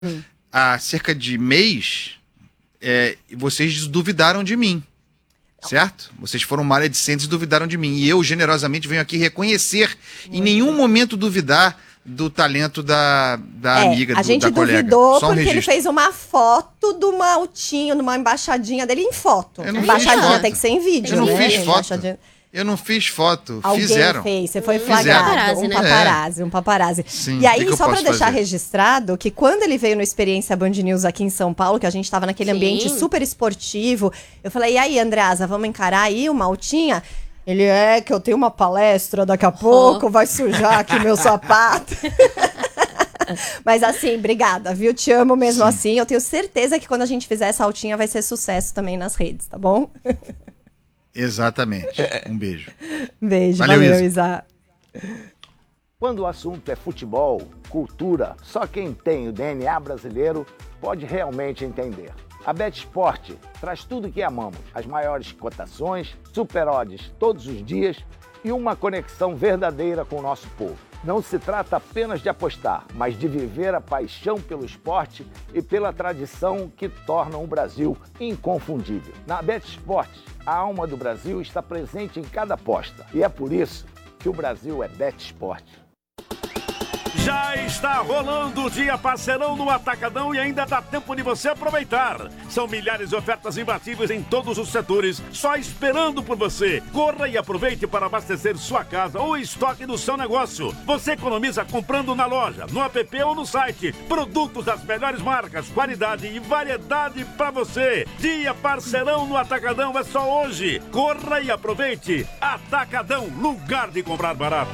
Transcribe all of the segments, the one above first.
há cerca de mês, vocês duvidaram de mim, certo? Vocês foram maledicentes e duvidaram de mim. E eu, generosamente, venho aqui reconhecer, em nenhum momento duvidar do talento da amiga, a gente da colega. duvidou porque ele fez uma foto do Maltinho, numa embaixadinha dele em foto. Embaixadinha tem que ser em vídeo, Eu não né? fiz foto. Eu não fiz foto. Alguém fizeram. Fez, você foi flagrado. Um paparazzi. Sim, e aí, que só pra deixar fazer? registrado, que quando ele veio no Experiência Band News aqui em São Paulo, que a gente tava naquele ambiente super esportivo, eu falei, e aí, Andreasa, vamos encarar aí o Maltinha? Ele que eu tenho uma palestra daqui a pouco, vai sujar aqui meu sapato. Mas assim, obrigada, viu? Te amo mesmo assim. Eu tenho certeza que quando a gente fizer essa altinha vai ser sucesso também nas redes, tá bom? Exatamente. Um beijo. Beijo, valeu Isa. Quando o assunto é futebol, cultura, só quem tem o DNA brasileiro pode realmente entender. A BetSport traz tudo o que amamos, as maiores cotações, super odds todos os dias e uma conexão verdadeira com o nosso povo. Não se trata apenas de apostar, mas de viver a paixão pelo esporte e pela tradição que tornam o Brasil inconfundível. Na BetSport, a alma do Brasil está presente em cada aposta e é por isso que o Brasil é BetSport. Já está rolando o Dia Parceirão no Atacadão e ainda dá tempo de você aproveitar. São milhares de ofertas imbatíveis em todos os setores, só esperando por você. Corra e aproveite para abastecer sua casa ou estoque do seu negócio. Você economiza comprando na loja, no app ou no site. Produtos das melhores marcas, qualidade e variedade para você. Dia Parceirão no Atacadão é só hoje. Corra e aproveite. Atacadão, lugar de comprar barato.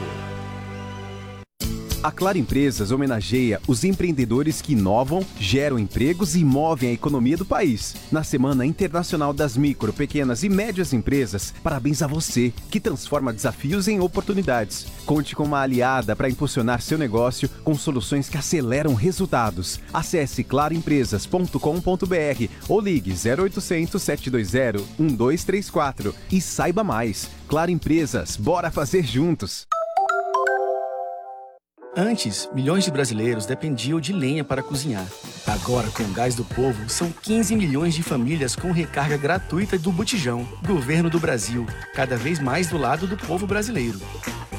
A Claro Empresas homenageia os empreendedores que inovam, geram empregos e movem a economia do país. Na Semana Internacional das Micro, Pequenas e Médias Empresas, parabéns a você, que transforma desafios em oportunidades. Conte com uma aliada para impulsionar seu negócio com soluções que aceleram resultados. Acesse claroempresas.com.br ou ligue 0800 720 1234 e saiba mais. Claro Empresas, bora fazer juntos! Antes, milhões de brasileiros dependiam de lenha para cozinhar. Agora, com o Gás do Povo, são 15 milhões de famílias com recarga gratuita do botijão. Governo do Brasil, cada vez mais do lado do povo brasileiro.